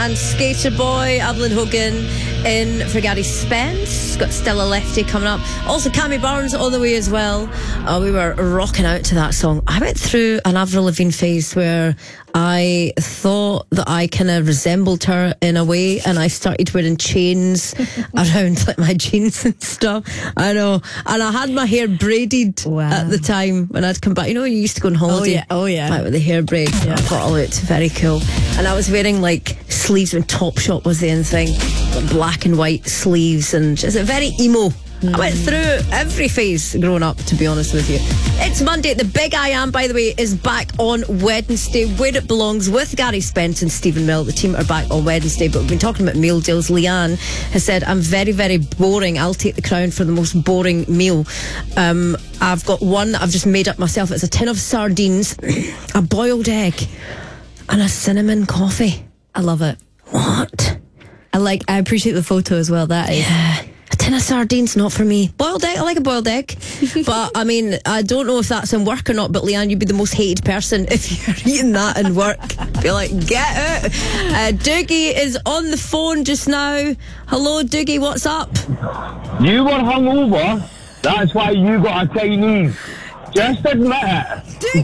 And Skater Boy, Evelyn Hogan in for Gary Spence. Got Stella Lefty coming up. Also Cammy Barnes on the way as well. We were rocking out to that song. I went through an Avril Lavigne phase where I thought that I kind of resembled her in a way, and I started wearing chains around like my jeans and stuff. I know. And I had my hair braided at the time when I'd come back. You know, you used to go on holiday. Oh yeah. Like with the hair braid. Yeah. I thought, oh, it's very cool. And I was wearing like sleeves when Topshop was the end thing. Like black and white sleeves, and just a very emo. I went through every phase growing up, to be honest with you. It's Monday. The Big I Am, by the way, is back on Wednesday, where it belongs, with Gary Spence and Stephen Mill. The team are back on Wednesday, but we've been talking about meal deals. Leanne has said, I'm very, very boring. I'll take the crown for the most boring meal. I've got one that I've just made up myself. It's a tin of sardines, a boiled egg, and a cinnamon coffee. I love it. What? I appreciate the photo as well. That is. Yeah. A tin of sardines, not for me. Boiled egg, I like a boiled egg. But, I mean, I don't know if that's in work or not, but Leanne, you'd be the most hated person if you're eating that in work. Be like, get out. Doogie is on the phone just now. Hello, Doogie, what's up? You were hungover. That's why you got a Chinese. Just admit it.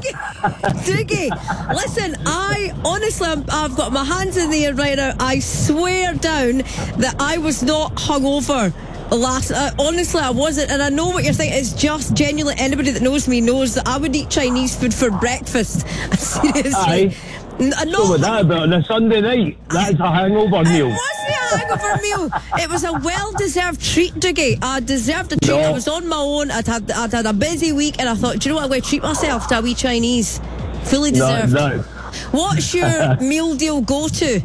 Doogie, listen, I honestly, I've got my hands in the air right now. I swear down that I was not hungover honestly, I wasn't, and I know what you're thinking. It's just genuinely, anybody that knows me knows that I would eat Chinese food for breakfast. Seriously. Aye. So with that about on a Sunday night, that's a hangover meal. It wasn't a hangover meal. It was a well-deserved treat, Doogie. I deserved a treat. No. I was on my own. I'd had a busy week, and I thought, do you know what? I'm going to treat myself to a wee Chinese. Fully deserved. No. What's your meal deal go-to?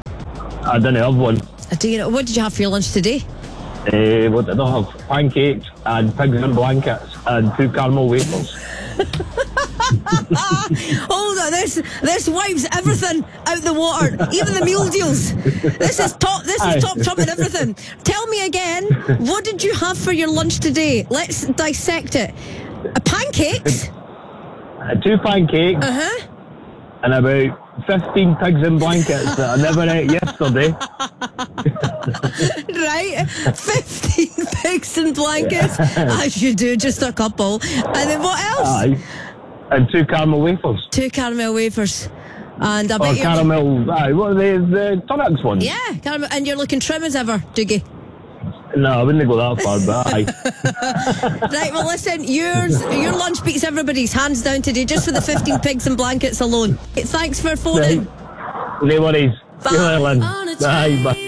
I didn't have one. What did you have for your lunch today? What did I have? Pancakes and pigs in blankets and 2 caramel wafers. Hold on, this wipes everything out the water, even the meal deals. This is top trumping everything. Tell me again, what did you have for your lunch today? Let's dissect it. Pancakes? 2 pancakes. And about 15 pigs in blankets that I never ate yesterday. Right, 15 pigs in blankets, as you do, just a couple. And then what else? Aye. And 2 caramel wafers. 2 caramel wafers. And I bet you're caramel, aye, what are the Tunnocks ones? Yeah, caramel, and you're looking trim as ever, Doogie. No, I wouldn't go that far, but aye. Right, well listen, your lunch beats everybody's, hands down today, just for the 15 pigs and blankets alone. Thanks for phoning. No worries. Bye. See you later, Lynn. Bye.